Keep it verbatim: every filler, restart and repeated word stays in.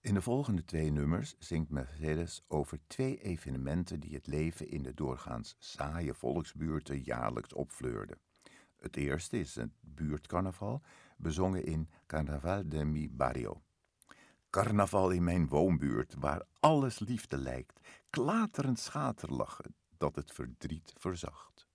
In de volgende twee nummers zingt Mercedes over twee evenementen die het leven in de doorgaans saaie volksbuurten jaarlijks opfleurden. Het eerste is het buurtcarnaval, bezongen in Carnaval de mi barrio. Carnaval in mijn woonbuurt, waar alles liefde lijkt, klaterend schaterlachen dat het verdriet verzacht.